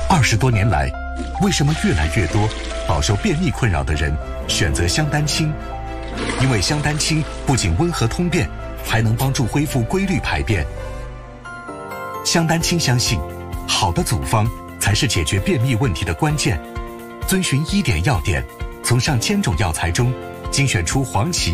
20多年来，为什么越来越多饱受便秘困扰的人选择香丹清？因为香丹清不仅温和通便，还能帮助恢复规律排便。香丹清相信，好的组方才是解决便秘问题的关键。遵循1点要点，从上千种药材中精选出黄芪、